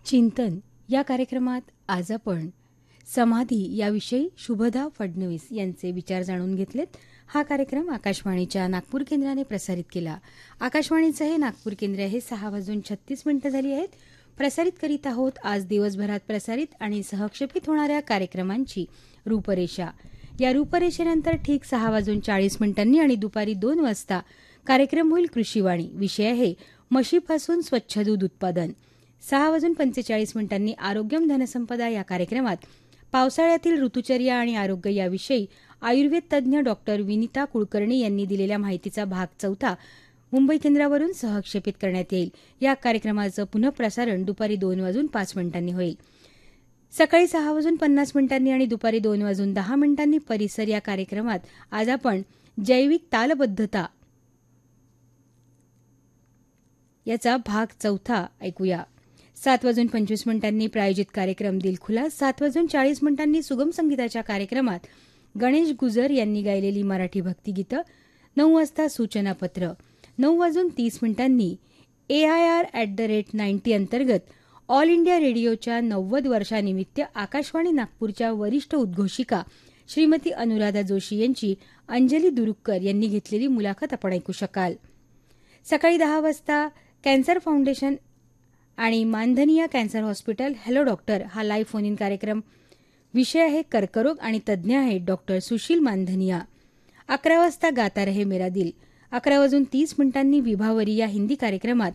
चिंतन या कार्यक्रमात आज आपण समाधी याविषयी शुभदा फडणवीस यांचे विचार जाणून घेतलेत. हा कार्यक्रम आकाशवाणीच्या नागपूर केंद्राने प्रसारित केला. आकाशवाणीचं हे नागपूर केंद्र हे 6:36 झाली आहेत. प्रसारित करीत आहोत आज दिवसभरात प्रसारित आणि सहक्षेपित होणाऱ्या कार्यक्रमांची रूपरेषा. या रूपरेषेनंतर ठीक 6:40 आणि दुपारी 2 वाजता कार्यक्रम होईल कृषीवाणी. विषय आहे म्हशीपासून स्वच्छ दूध उत्पादन. 6:45 आरोग्यम धनसंपदा या कार्यक्रमात पावसाळ्यातील ऋतुचर्या आणि आरोग्य याविषयी आयुर्वेद तज्ज्ञ डॉक्टर विनिता कुलकर्णी यांनी दिलेल्या माहितीचा भाग 4 मुंबई केंद्रावरून सहक्षेपित करण्यात येईल. या कार्यक्रमाचं पुनःप्रसारण दुपारी 2:05 होईल. सकाळी 6:50 आणि दुपारी 2:10 परिसर या कार्यक्रमात आज आपण जैविक तालबद्धता याचा भाग 4 ऐकूया. 7:25 प्रायोजित कार्यक्रम दिलखुलास. 7:40 सुगम संगीताच्या कार्यक्रमात गणेश गुजर यांनी गायलेली मराठी भक्तिगीतं. 9 वाजता सूचनापत्र. 9:30 AIR@90 अंतर्गत ऑल इंडिया रेडिओच्या 90 वर्षानिमित्त आकाशवाणी नागपूरच्या वरिष्ठ उद्घोषिका श्रीमती अनुराधा जोशी यांची अंजली दुरुक्कर यांनी घेतलेली मुलाखत आपण ऐकू शकाल. सकाळी 10 वाजता कॅन्सर फाउंडेशन आणि मानधनिया कॅन्सर हॉस्पिटल हॅलो डॉक्टर हा लाईव्ह फोन इन कार्यक्रम. विषय आहे कर्करोग आणि तज्ज्ञ आहेत डॉक्टर सुशील मानधनिया. 11 वाजता गाता रहे मेरा दिल. 11:30 विभावरी या हिंदी कार्यक्रमात